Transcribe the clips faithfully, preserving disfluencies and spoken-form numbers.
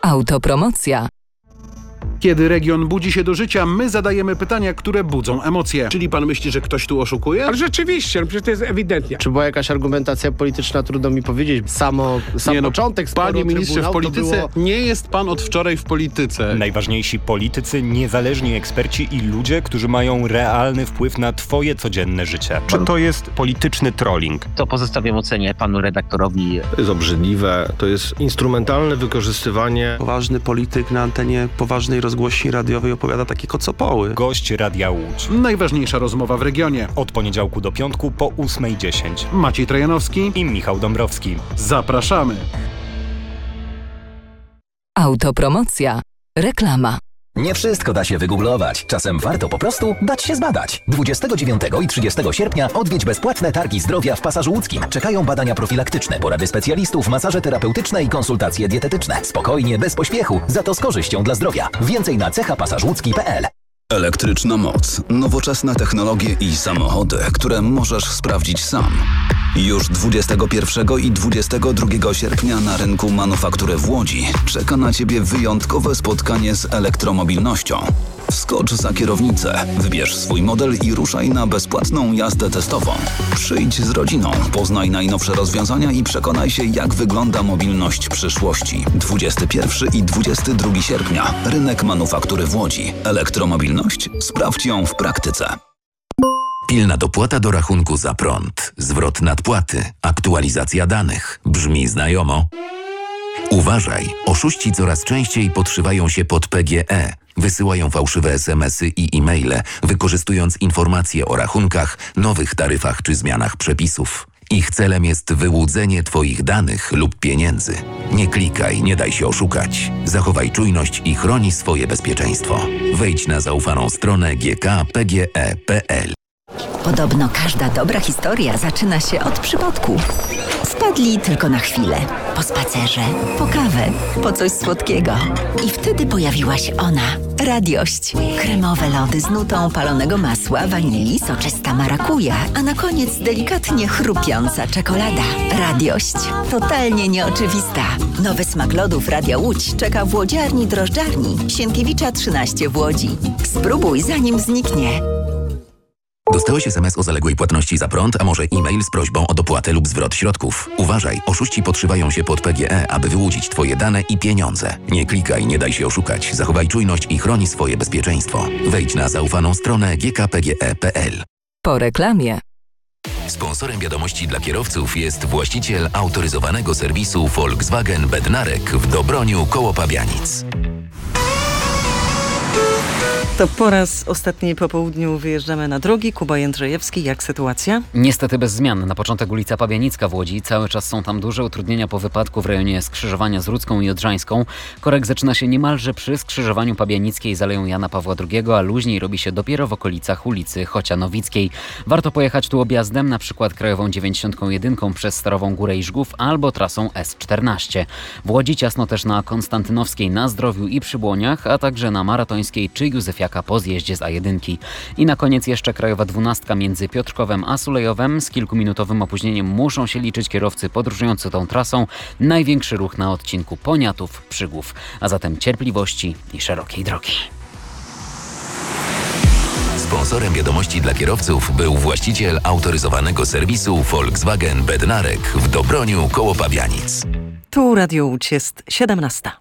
Autopromocja. Kiedy region budzi się do życia, my zadajemy pytania, które budzą emocje. Czyli pan myśli, że ktoś tu oszukuje? Ale rzeczywiście, no przecież to jest ewidentnie. Czy była jakaś argumentacja polityczna, trudno mi powiedzieć. Samo, sam nie no, początek sporu, panie ministrze, w polityce było... nie jest pan od wczoraj w polityce. Najważniejsi politycy, niezależni eksperci i ludzie, którzy mają realny wpływ na twoje codzienne życie. Czy to jest polityczny trolling? To pozostawiam ocenie panu redaktorowi. To jest obrzydliwe, to jest instrumentalne wykorzystywanie. Poważny polityk na antenie poważnej rozgłośni radiowej opowiada takie kocopoły. Gość Radia Łódź. Najważniejsza rozmowa w regionie. Od poniedziałku do piątku po ósmej dziesięć. Maciej Trojanowski i Michał Dąbrowski. Zapraszamy. Autopromocja. Reklama. Nie wszystko da się wygooglować. Czasem warto po prostu dać się zbadać. dwudziestego dziewiątego i trzydziestego sierpnia odwiedź bezpłatne targi zdrowia w Pasażu Łódzkim. Czekają badania profilaktyczne, porady specjalistów, masaże terapeutyczne i konsultacje dietetyczne. Spokojnie, bez pośpiechu, za to z korzyścią dla zdrowia. Więcej na cecha pasaż łódzki kropka p l. Elektryczna moc, nowoczesne technologie i samochody, które możesz sprawdzić sam. Już dwudziestego pierwszego i dwudziestego drugiego sierpnia na rynku Manufaktury w Łodzi czeka na Ciebie wyjątkowe spotkanie z elektromobilnością. Wskocz za kierownicę, wybierz swój model i ruszaj na bezpłatną jazdę testową. Przyjdź z rodziną, poznaj najnowsze rozwiązania i przekonaj się, jak wygląda mobilność przyszłości. dwudziestego pierwszego i dwudziestego drugiego sierpnia. Rynek Manufaktury w Łodzi. Elektromobilność? Sprawdź ją w praktyce. Pilna dopłata do rachunku za prąd, zwrot nadpłaty, aktualizacja danych. Brzmi znajomo? Uważaj, oszuści coraz częściej podszywają się pod P G E. Wysyłają fałszywe es em esy i e-maile, wykorzystując informacje o rachunkach, nowych taryfach czy zmianach przepisów. Ich celem jest wyłudzenie Twoich danych lub pieniędzy. Nie klikaj, nie daj się oszukać. Zachowaj czujność i chroni swoje bezpieczeństwo. Wejdź na zaufaną stronę g k kropka p g e kropka p l. Podobno każda dobra historia zaczyna się od przypadku. Wpadli tylko na chwilę. Po spacerze, po kawę, po coś słodkiego. I wtedy pojawiła się ona. Radiość. Kremowe lody z nutą palonego masła, wanilii, soczysta marakuja, a na koniec delikatnie chrupiąca czekolada. Radiość. Totalnie nieoczywista. Nowy smak lodów Radia Łódź czeka w łodziarni drożdżarni Sienkiewicza trzynaście w Łodzi. Spróbuj, zanim zniknie. Dostałeś es em es o zaległej płatności za prąd, a może e-mail z prośbą o dopłatę lub zwrot środków. Uważaj, oszuści podszywają się pod P G E, aby wyłudzić Twoje dane i pieniądze. Nie klikaj, nie daj się oszukać. Zachowaj czujność i chroni swoje bezpieczeństwo. Wejdź na zaufaną stronę g k kropka p g e kropka p l. Po reklamie. Sponsorem wiadomości dla kierowców jest właściciel autoryzowanego serwisu Volkswagen Bednarek w Dobroniu koło Pabianic. To po raz ostatni po południu wyjeżdżamy na drogi. Kuba Jędrzejewski, jak sytuacja? Niestety bez zmian. Na początek ulica Pabianicka w Łodzi. Cały czas są tam duże utrudnienia po wypadku w rejonie skrzyżowania z Rudzką i Odrzańską. Korek zaczyna się niemalże przy skrzyżowaniu Pabianickiej z Aleją Jana Pawła drugiego, a luźniej robi się dopiero w okolicach ulicy Chocianowickiej. Warto pojechać tu objazdem, na przykład krajową dziewięćdziesiąt jeden przez Starową Górę i Żgów albo trasą S czternaście. W Łodzi ciasno też na Konstantynowskiej, na Zdrowiu i Przybłoniach, a także na Maratońskiej czy Józefiaka po zjeździe z A jeden. I na koniec jeszcze krajowa dwunastka między Piotrkowem a Sulejowem. Z kilkuminutowym opóźnieniem muszą się liczyć kierowcy podróżujący tą trasą. Największy ruch na odcinku Poniatów-Przygłów. A zatem cierpliwości i szerokiej drogi. Sponsorem wiadomości dla kierowców był właściciel autoryzowanego serwisu Volkswagen Bednarek w Dobroniu koło Pabianic. Tu Radio Łódź, jest siedemnasta.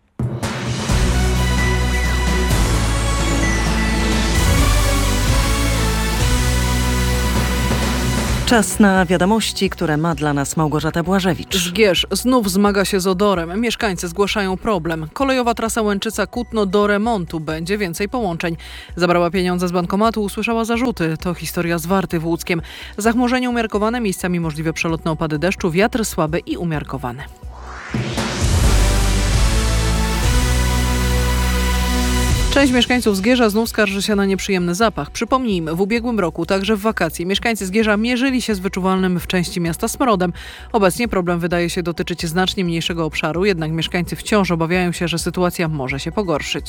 Czas na wiadomości, które ma dla nas Małgorzata Błażewicz. Zgierz znów zmaga się z odorem. Mieszkańcy zgłaszają problem. Kolejowa trasa Łęczyca-Kutno do remontu. Będzie więcej połączeń. Zabrała pieniądze z bankomatu, usłyszała zarzuty. To historia z Warty w Łódzkiem. Zachmurzenie umiarkowane, miejscami możliwe przelotne opady deszczu, wiatr słaby i umiarkowany. Część mieszkańców Zgierza znów skarży się na nieprzyjemny zapach. Przypomnijmy, w ubiegłym roku, także w wakacje, mieszkańcy Zgierza mierzyli się z wyczuwalnym w części miasta smrodem. Obecnie problem wydaje się dotyczyć znacznie mniejszego obszaru, jednak mieszkańcy wciąż obawiają się, że sytuacja może się pogorszyć.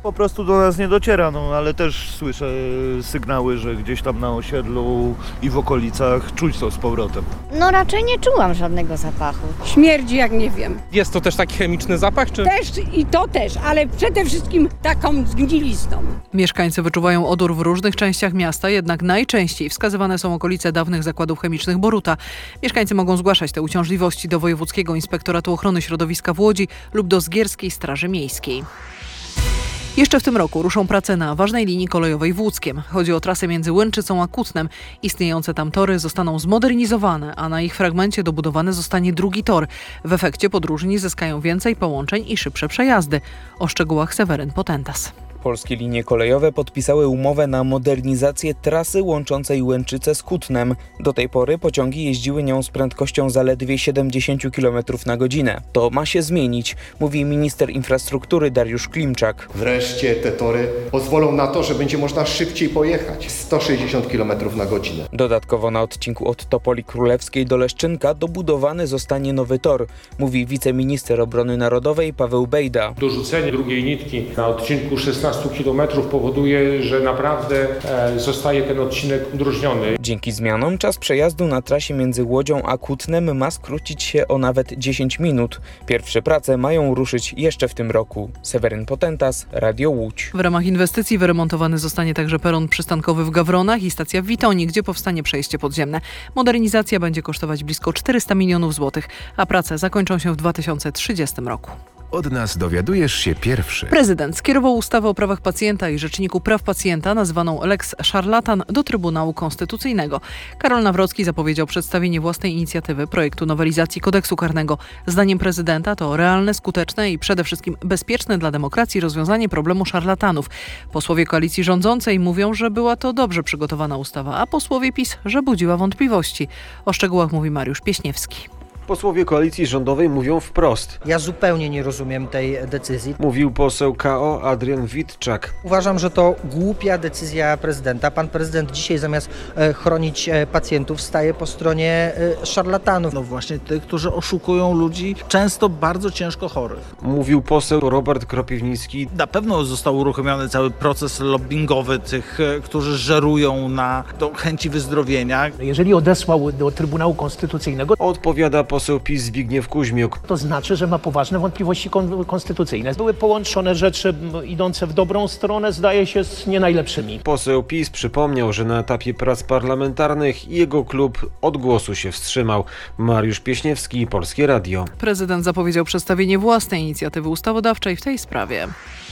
Po prostu do nas nie dociera, no ale też słyszę sygnały, że gdzieś tam na osiedlu i w okolicach czuć to z powrotem. No raczej nie czułam żadnego zapachu. Śmierdzi jak nie wiem. Jest to też taki chemiczny zapach, czy? Też i to też, ale przede wszystkim taką zgnilizną. Mieszkańcy wyczuwają odór w różnych częściach miasta, jednak najczęściej wskazywane są okolice dawnych zakładów chemicznych Boruta. Mieszkańcy mogą zgłaszać te uciążliwości do Wojewódzkiego Inspektoratu Ochrony Środowiska w Łodzi lub do Zgierskiej Straży Miejskiej. Jeszcze w tym roku ruszą prace na ważnej linii kolejowej w Łódzkiem. Chodzi o trasę między Łęczycą a Kutnem. Istniejące tam tory zostaną zmodernizowane, a na ich fragmencie dobudowany zostanie drugi tor. W efekcie podróżni zyskają więcej połączeń i szybsze przejazdy. O szczegółach Seweryn Potentas. Polskie linie kolejowe podpisały umowę na modernizację trasy łączącej Łęczycę z Kutnem. Do tej pory pociągi jeździły nią z prędkością zaledwie siedemdziesiąt kilometrów na godzinę. To ma się zmienić, mówi minister infrastruktury Dariusz Klimczak. Wreszcie te tory pozwolą na to, że będzie można szybciej pojechać, sto sześćdziesiąt kilometrów na godzinę. Dodatkowo na odcinku od Topoli Królewskiej do Leszczynka dobudowany zostanie nowy tor, mówi wiceminister obrony narodowej Paweł Bejda. Dorzucenie drugiej nitki na odcinku szesnaście kilometrów powoduje, że naprawdę e, zostaje ten odcinek udrożniony. Dzięki zmianom czas przejazdu na trasie między Łodzią a Kutnem ma skrócić się o nawet dziesięć minut. Pierwsze prace mają ruszyć jeszcze w tym roku. Seweryn Potentas, Radio Łódź. W ramach inwestycji wyremontowany zostanie także peron przystankowy w Gawronach i stacja w Witoni, gdzie powstanie przejście podziemne. Modernizacja będzie kosztować blisko czterysta milionów złotych, a prace zakończą się w dwa tysiące trzydziestym roku. Od nas dowiadujesz się pierwszy. Prezydent skierował ustawę o prawach pacjenta i Rzeczniku Praw Pacjenta, nazwaną Lex Szarlatan, do Trybunału Konstytucyjnego. Karol Nawrocki zapowiedział przedstawienie własnej inicjatywy projektu nowelizacji kodeksu karnego. Zdaniem prezydenta to realne, skuteczne i przede wszystkim bezpieczne dla demokracji rozwiązanie problemu szarlatanów. Posłowie koalicji rządzącej mówią, że była to dobrze przygotowana ustawa, a posłowie PiS, że budziła wątpliwości. O szczegółach mówi Mariusz Pieśniewski. Posłowie koalicji rządowej mówią wprost. Ja zupełnie nie rozumiem tej decyzji. Mówił poseł K O Adrian Witczak. Uważam, że to głupia decyzja prezydenta. Pan prezydent dzisiaj zamiast e, chronić e, pacjentów staje po stronie e, szarlatanów. No właśnie tych, którzy oszukują ludzi, często bardzo ciężko chorych. Mówił poseł Robert Kropiwnicki. Na pewno został uruchomiony cały proces lobbingowy tych, e, którzy żerują na tą chęci wyzdrowienia. Jeżeli odesłał do Trybunału Konstytucyjnego, odpowiada poseł PiS Zbigniew Kuźmiuk. To znaczy, że ma poważne wątpliwości kon- konstytucyjne. Były połączone rzeczy idące w dobrą stronę, zdaje się, z nie najlepszymi. Poseł PiS przypomniał, że na etapie prac parlamentarnych jego klub od głosu się wstrzymał. Mariusz Pieśniewski, Polskie Radio. Prezydent zapowiedział przedstawienie własnej inicjatywy ustawodawczej w tej sprawie.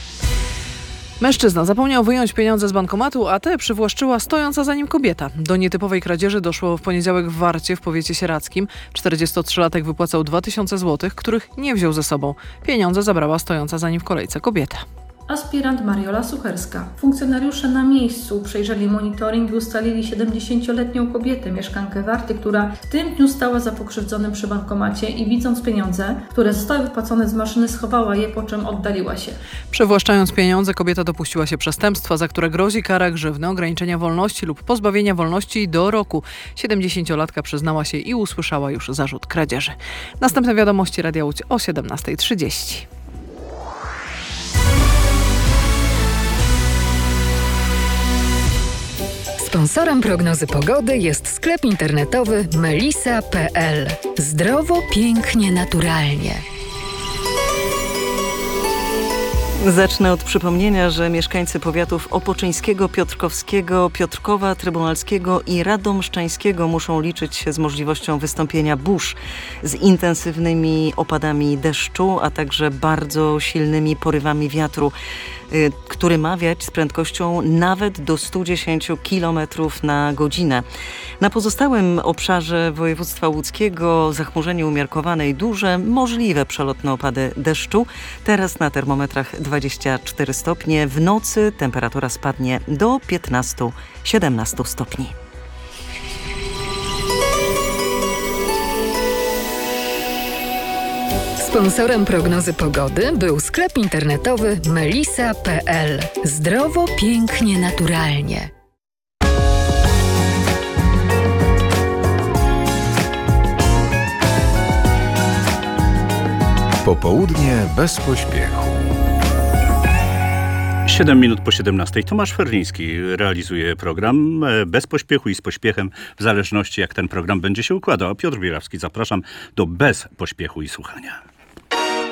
Mężczyzna zapomniał wyjąć pieniądze z bankomatu, a te przywłaszczyła stojąca za nim kobieta. Do nietypowej kradzieży doszło w poniedziałek w Warcie w powiecie sieradzkim. czterdziestotrzylatek wypłacał dwa tysiące złotych, których nie wziął ze sobą. Pieniądze zabrała stojąca za nim w kolejce kobieta. Aspirant Mariola Sucherska. Funkcjonariusze na miejscu przejrzeli monitoring i ustalili siedemdziesięcioletnią kobietę, mieszkankę Warty, która w tym dniu stała za pokrzywdzonym przy bankomacie i widząc pieniądze, które zostały wypłacone z maszyny, schowała je, po czym oddaliła się. Przywłaszczając pieniądze, kobieta dopuściła się przestępstwa, za które grozi kara grzywny, ograniczenia wolności lub pozbawienia wolności do roku. siedemdziesięciolatka przyznała się i usłyszała już zarzut kradzieży. Następne wiadomości Radia Łódź o siedemnasta trzydzieści. Sponsorem prognozy pogody jest sklep internetowy melisa kropka p l. Zdrowo, pięknie, naturalnie. Zacznę od przypomnienia, że mieszkańcy powiatów opoczyńskiego, piotrkowskiego, Piotrkowa, Trybunalskiego i radomszczańskiego muszą liczyć się z możliwością wystąpienia burz z intensywnymi opadami deszczu, a także bardzo silnymi porywami wiatru, który ma wiać z prędkością nawet do stu dziesięciu kilometrów na godzinę. Na pozostałym obszarze województwa łódzkiego zachmurzenie umiarkowane i duże, możliwe przelotne opady deszczu. Teraz na termometrach dwadzieścia cztery stopnie. W nocy temperatura spadnie do piętnastu siedemnastu stopni. Sponsorem prognozy pogody był sklep internetowy melisa kropka p l. Zdrowo, pięknie, naturalnie. Popołudnie bez pośpiechu. siedem minut po siedemnastej. Tomasz Ferliński realizuje program bez pośpiechu i z pośpiechem, w zależności jak ten program będzie się układał. A Piotr Bielawski, zapraszam do bez pośpiechu i słuchania.